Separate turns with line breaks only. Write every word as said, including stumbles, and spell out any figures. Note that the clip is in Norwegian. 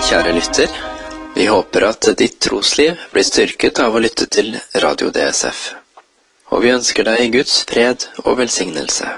kjære lytter. Vi håper at ditt trosliv blir styrket av å lytte til Radio D S F. Og vi ønsker deg Guds fred og velsignelse.